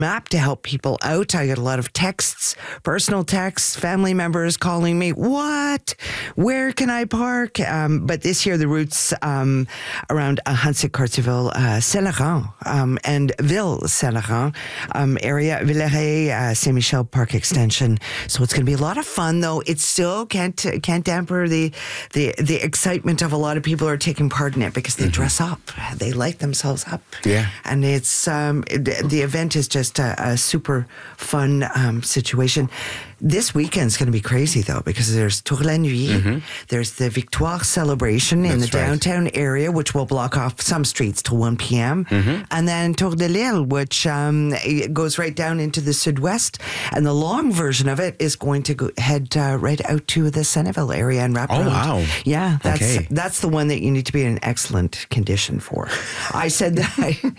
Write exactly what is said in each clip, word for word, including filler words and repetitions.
map to help people out. I get a lot of texts, personal texts, family members calling me, what? Where can I park? Um, but this year, the routes um, around Ahuntsic-Cartierville, uh, Saint-Laurent, um, and Ville-Saint-Laurent um, area, Villeray, uh, Saint-Michel Park Extension. So it's going to be a lot of fun, though. It still can't can't damper the, the, the excitement of a lot of people who are taking part in it because they mm-hmm. dress up. They light themselves up. Yeah. And it's um, it, the event is just a, a super fun um, situation. This weekend's going to be crazy, though, because there's Tour la Nuit, mm-hmm. there's the Victoire celebration in That's the right. downtown area, which will block off some streets till one p.m., mm-hmm. and then Tour de l'Île, which um, it goes right down into the Sud-West, and the long version of it is going to go, head uh, right out to the Senneville area and wrap Oh, around. wow. Yeah, that's Okay. that's the one that you need to be in excellent condition for. I said that.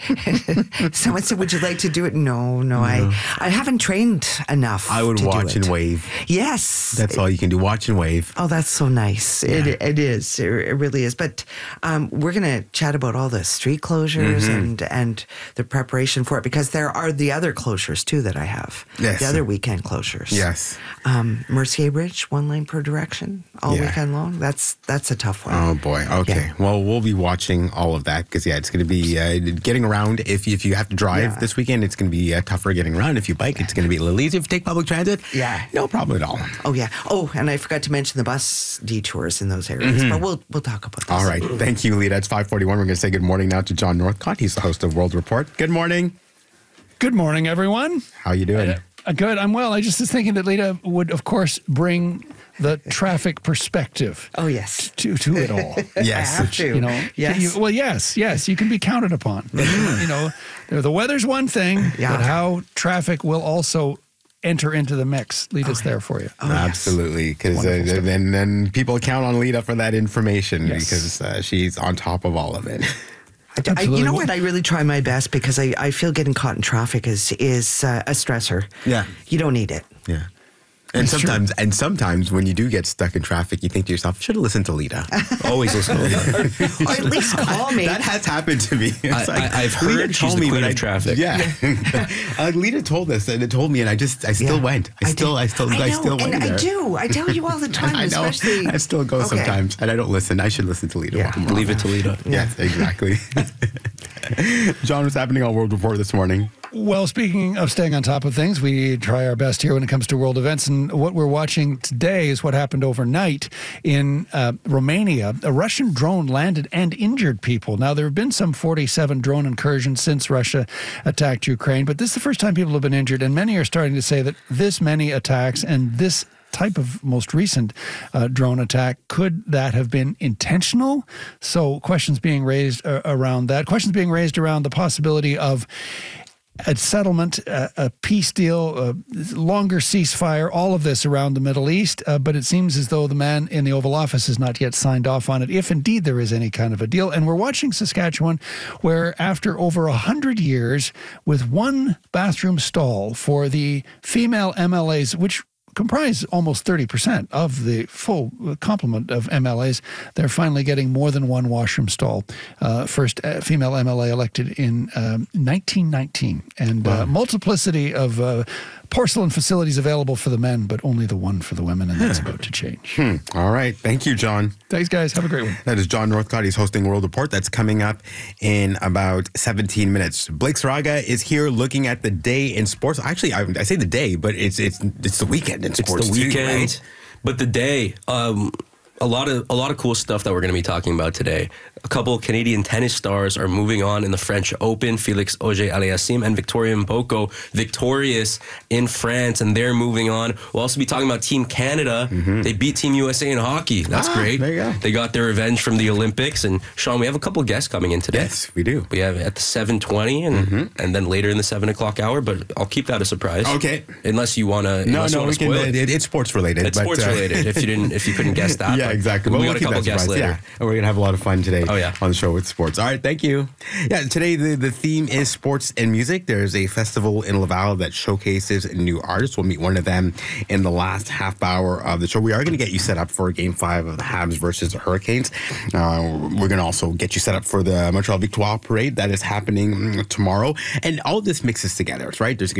I, someone said, would you like to do it? No, no, no. I, I haven't trained enough I would to watch do it. and wave. Yes. That's all you can do. Watch and wave. Oh, that's so nice. Yeah. It it is. It, it really is. But um, we're going to chat about all the street closures mm-hmm. and and the preparation for it, because there are the other closures too that I have. Yes. The other weekend closures. Yes. Um, Mercier Bridge, one lane per direction, all Yeah. weekend long. That's that's a tough one. Oh boy. Okay. Yeah. Well, we'll be watching all of that because yeah, it's going to be uh, getting around. If if you have to drive Yeah. this weekend, it's going to be uh, tougher getting around. If you bike, it's going to be a little easier. If you take public transit, Yeah. no problem at all. Oh yeah. Oh, and I forgot to mention the bus detours in those areas, Mm-hmm. but we'll we'll talk about this. All right. Thank you, Lita. It's five forty-one. We're going to say good morning now to John Northcott. He's the host of World Report. Good morning. Good morning, everyone. How you doing? Uh, good. I'm well. I just was thinking that Lita would, of course, bring the traffic perspective Oh yes. to to it all. Yes. I have to. You know, Yes. you- well, yes, yes, you can be counted upon. But, you know, the weather's one thing, Yeah. but how traffic will also enter into the mix. Lita's there for you. Oh, yes. Absolutely, because Wonderful uh, stuff. then then people count on Lita for that information Yes. because uh, she's on top of all of it. I, I, you know what? I really try my best because I, I feel getting caught in traffic is is uh, a stressor. Yeah. You don't need it. Yeah. And That's sometimes, and sometimes when you do get stuck in traffic, you think to yourself, "Should have listened to Lita." Always listen to Lita. Or at least call me. That has happened to me. It's I- I- I've heard she's the queen but of I- traffic. Yeah, uh, Lita told us, and it told me, and I just, I still Yeah. went. I, still, did. I still, I, know, still went and there. I do. I tell you all the time, I know. especially. I still go Okay. sometimes, and I don't listen. I should listen to Lita. Yeah. more. Leave it to Lita. Yes, exactly. John, what's happening on World Report this morning? Well, speaking of staying on top of things, we try our best here when it comes to world events. And what we're watching today is what happened overnight in uh, Romania. A Russian drone landed and injured people. Now, there have been some forty-seven drone incursions since Russia attacked Ukraine, but this is the first time people have been injured. And many are starting to say that this many attacks and this type of most recent uh, drone attack, could that have been intentional? So questions being raised uh, around that. Questions being raised around the possibility of a settlement, a, a peace deal, a longer ceasefire, all of this around the Middle East. Uh, but it seems as though the man in the Oval Office has not yet signed off on it, if indeed there is any kind of a deal. And we're watching Saskatchewan, where after over one hundred years, with one bathroom stall for the female M L As, which comprise almost thirty percent of the full complement of M L As, they're finally getting more than one washroom stall. Uh, first uh, female M L A elected in um, nineteen nineteen. And uh, multiplicity of uh, porcelain facilities available for the men, but only the one for the women, and that's about to change. Hmm. All right. Thank you, John. Thanks, guys. Have a great one. That is John Northcott. He's hosting World Report. That's coming up in about seventeen minutes. Blake Saraga is here looking at the day in sports. Actually, I, I say the day, but it's it's it's the weekend in sports. It's the weekend, too, right? but the day. Um, a lot of a lot of cool stuff that we're going to be talking about today. A couple of Canadian tennis stars are moving on in the French Open. Felix Auger-Aliassime and Victoria Mboko victorious in France, and they're moving on. We'll also be talking about Team Canada. Mm-hmm. They beat Team U S A in hockey. That's Ah, great. there you go. They got their revenge from the Olympics. And Sean, we have a couple of guests coming in today. Yes, we do. We have at the seven twenty and Mm-hmm. and then later in the seven o'clock hour, but I'll keep that a surprise. Okay. Unless you want to. No, no, we can. Spoil it. It, it's sports related. It's but, sports uh, related. If you didn't, if you couldn't guess that. Yeah, but exactly. We Well, got we'll a keep couple that guests surprise. later. Yeah, and we're gonna have a lot of fun today. Oh, yeah. On the show with sports. All right, thank you. Yeah, today the, the theme is sports and music. There's a festival in Laval that showcases new artists. We'll meet one of them in the last half hour of the show. We are going to get you set up for Game Five of the Habs versus the Hurricanes. Uh, we're going to also get you set up for the Montreal Victoire Parade that is happening tomorrow, and all this mixes together, right? There's